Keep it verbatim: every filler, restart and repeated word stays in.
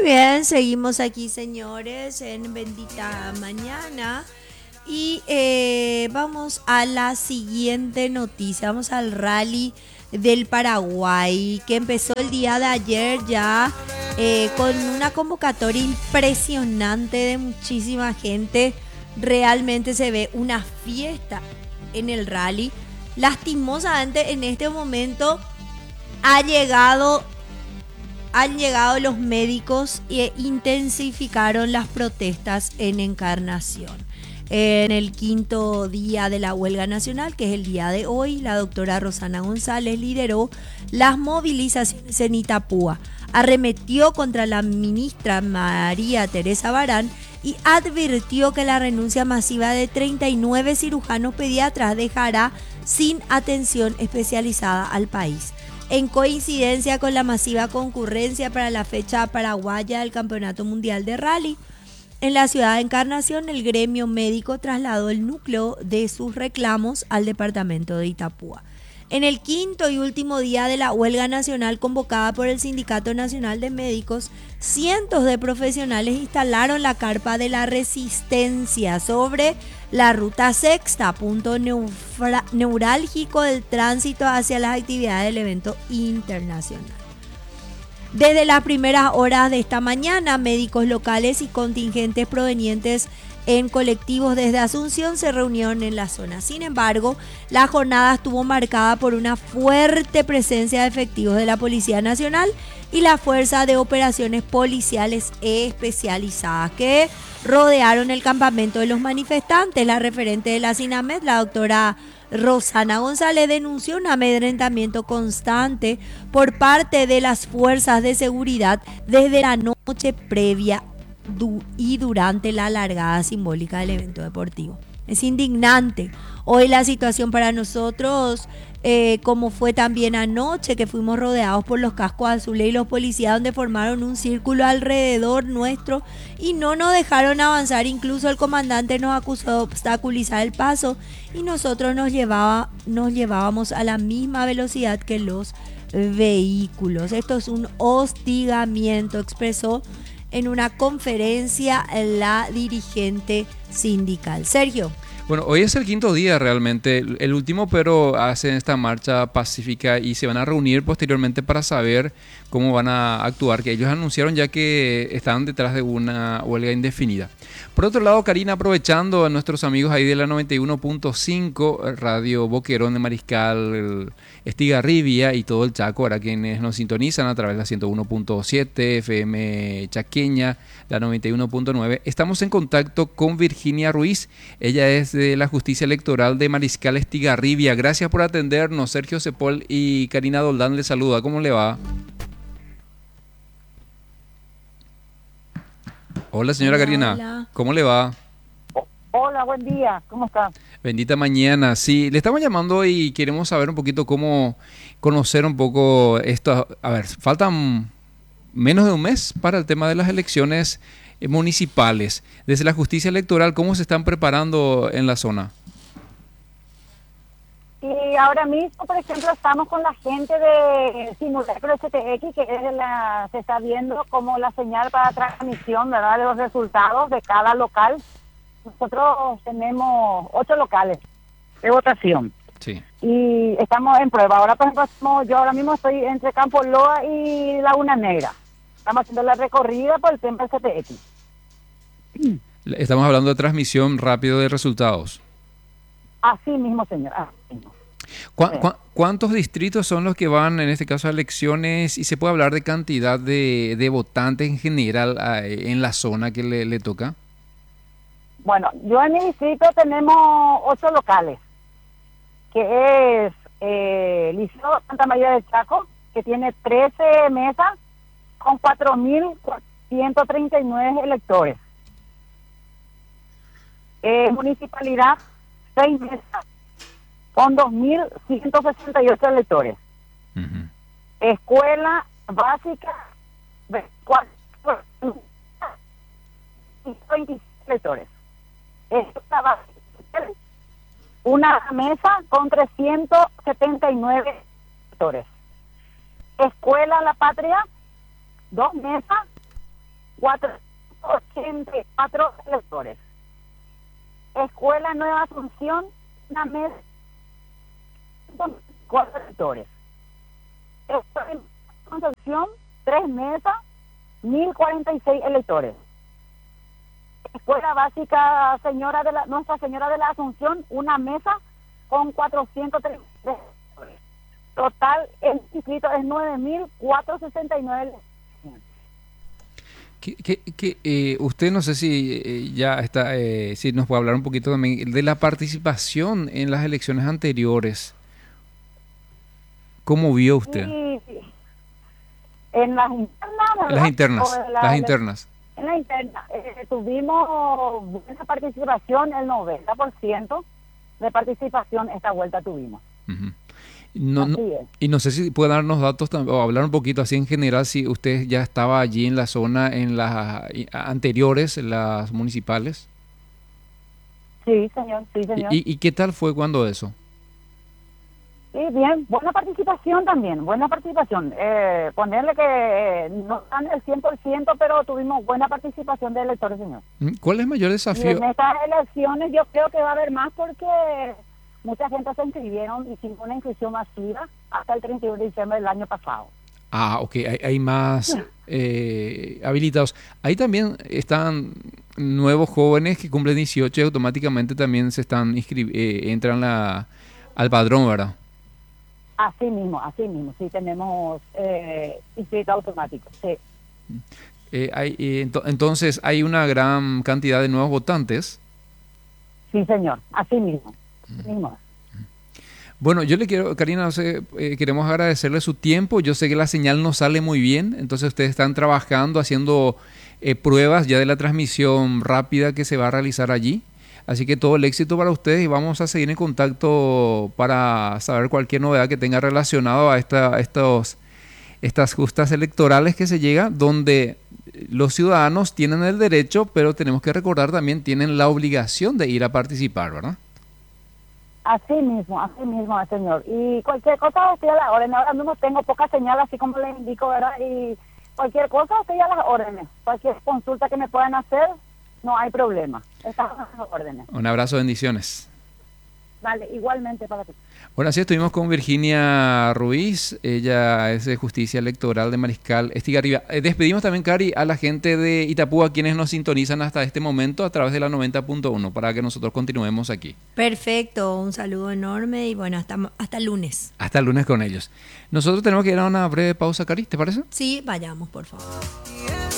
bien, seguimos aquí, señores, en Bendita Mañana. Y eh, vamos a la siguiente noticia. Vamos al rally del Paraguay, que empezó el día de ayer ya eh, con una convocatoria impresionante de muchísima gente. Realmente se ve una fiesta en el rally. Lastimosamente en este momento ha llegado, han llegado los médicos e intensificaron las protestas en Encarnación. En el quinto día de la huelga nacional, que es el día de hoy, la doctora Rosana González lideró las movilizaciones en Itapúa. Arremetió contra la ministra María Teresa Barán y advirtió que la renuncia masiva de treinta y nueve cirujanos pediatras dejará sin atención especializada al país. En coincidencia con la masiva concurrencia para la fecha paraguaya del Campeonato Mundial de Rally, en la ciudad de Encarnación, el gremio médico trasladó el núcleo de sus reclamos al departamento de Itapúa. En el quinto y último día de la huelga nacional convocada por el Sindicato Nacional de Médicos, cientos de profesionales instalaron la carpa de la resistencia sobre la ruta sexta, punto neufra- neurálgico del tránsito hacia las actividades del evento internacional. Desde las primeras horas de esta mañana, médicos locales y contingentes provenientes en colectivos desde Asunción se reunieron en la zona. Sin embargo, la jornada estuvo marcada por una fuerte presencia de efectivos de la Policía Nacional y la Fuerza de Operaciones Policiales Especializadas que rodearon el campamento de los manifestantes. La referente de la SINAMED, la doctora Rosana González, denunció un amedrentamiento constante por parte de las fuerzas de seguridad desde la noche previa du- y durante la largada simbólica del evento deportivo. Es indignante hoy la situación para nosotros, eh, como fue también anoche, que fuimos rodeados por los cascos azules y los policías, donde formaron un círculo alrededor nuestro y no nos dejaron avanzar. Incluso el comandante nos acusó de obstaculizar el paso y nosotros nos, llevaba, nos llevábamos a la misma velocidad que los vehículos. Esto es un hostigamiento, expresó en una conferencia la dirigente sindical. Sergio. Bueno, hoy es el quinto día realmente, el último, pero hacen esta marcha pacífica y se van a reunir posteriormente para saber cómo van a actuar, que ellos anunciaron ya que están detrás de una huelga indefinida. Por otro lado, Karina, aprovechando a nuestros amigos ahí de la noventa y uno punto cinco, Radio Boquerón de Mariscal, Estigarribia y todo el Chaco, ahora quienes nos sintonizan a través de la ciento uno punto siete, F M Chaqueña, la noventa y uno punto nueve, estamos en contacto con Virginia Ruiz, ella es de la Justicia Electoral de Mariscal Estigarribia. Gracias por atendernos. Sergio Cepol y Karina Doldán les saluda. ¿Cómo le va? Hola, señora Hola, Karina. hola. ¿Cómo le va? Hola, buen día. ¿Cómo está? Bendita mañana. Sí, le estamos llamando y queremos saber un poquito cómo conocer un poco esto. A ver, faltan menos de un mes para el tema de las elecciones municipales. Desde la Justicia Electoral, ¿cómo se están preparando en la zona? Y ahora mismo, por ejemplo, estamos con la gente de Simulacro S T X, que es la, se está viendo como la señal para transmisión, ¿verdad?, de los resultados de cada local. Nosotros tenemos ocho locales de votación. Sí. Y estamos en prueba. Ahora, por ejemplo, estamos- yo ahora mismo estoy entre Campo Loa y Laguna Negra. Estamos haciendo la recorrida por el templo S T X. Estamos hablando de transmisión rápido de resultados. Así mismo, señor. Así mismo. ¿Cu- Sí. cu- ¿Cuántos distritos son los que van, en este caso, a elecciones? Y se puede hablar de cantidad de, de votantes en general eh, en la zona que le, le toca. Bueno, yo en mi distrito tenemos ocho locales, que es eh, Liceo Santa María del Chaco, que tiene trece mesas con cuatro mil ciento treinta y nueve electores. Eh, municipalidad, seis mesas con dos mil ciento sesenta y ocho electores. Uh-huh. Escuela básica, veinticuatro, veintiséis electores. Escuela básica, una mesa con trescientos setenta y nueve electores. Escuela La Patria, dos mesas cuatrocientos ochenta y cuatro electores. Escuela Nueva Asunción, una mesa con cuatro electores. Escuela Concepción, tres mesas, mil cuarenta y seis electores. Escuela Básica Señora de la Nuestra Señora de la Asunción, una mesa con cuatrocientos treinta y tres electores. Total, el inscrito es nueve mil cuatrocientos sesenta y nueve electores. Que, que, que, eh, usted no sé si eh, ya está, eh, si nos puede hablar un poquito también de la participación en las elecciones anteriores. ¿Cómo vio usted? Y en las internas, ¿verdad? Las internas, O en la- las internas. En la interna eh, tuvimos buena participación, el noventa por ciento de participación esta vuelta tuvimos. Ujú. No, no- Así es. y no sé si puede darnos datos tam- o hablar un poquito así en general si usted ya estaba allí en la zona en las eh, anteriores, en las municipales. Sí, señor, sí, señor. ¿Y, y, y qué tal fue cuando eso? Sí, bien, buena participación también, buena participación. Eh, ponerle que eh, no están el cien por ciento, pero tuvimos buena participación de electores, señor. ¿Mm? ¿Cuál es el mayor Y desafío? en estas elecciones yo creo que va a haber más porque mucha gente se inscribieron, hicimos una inscripción masiva hasta el treinta y uno de diciembre del año pasado. Ah, ok, hay, hay más eh, habilitados. Ahí también están nuevos jóvenes que cumplen dieciocho y automáticamente también se están inscri- eh, entran la, al padrón, ¿verdad? Así mismo, así mismo, sí tenemos eh, inscrito automático, sí. Eh, hay, eh, ento- entonces hay una gran cantidad de nuevos votantes. Sí, señor, así mismo. Así mismo. Bueno, yo le quiero, Karina, no sé, eh, queremos agradecerle su tiempo. Yo sé que la señal no sale muy bien, entonces ustedes están trabajando, haciendo eh, pruebas ya de la transmisión rápida que se va a realizar allí. Así que todo el éxito para ustedes y vamos a seguir en contacto para saber cualquier novedad que tenga relacionado a esta, a estos, estas justas electorales que se llega, donde los ciudadanos tienen el derecho, pero tenemos que recordar también tienen la obligación de ir a participar, ¿verdad? Así mismo, así mismo, señor. Y cualquier cosa estoy a la orden. Ahora mismo tengo poca señal, así como le indico, ¿verdad? Y cualquier cosa estoy a las órdenes. Cualquier consulta que me puedan hacer, no hay problema. Estamos a las órdenes. Un abrazo, bendiciones. Vale, igualmente para ti. Bueno, así estuvimos con Virginia Ruiz, ella es de Justicia Electoral de Mariscal Estigarribia. Eh, despedimos también, Cari, a la gente de Itapúa, quienes nos sintonizan hasta este momento a través de la noventa punto uno, para que nosotros continuemos aquí. Perfecto, un saludo enorme y bueno, hasta, hasta el lunes. Hasta el lunes con ellos. Nosotros tenemos que ir a una breve pausa, Cari, ¿te parece? Sí, vayamos, por favor.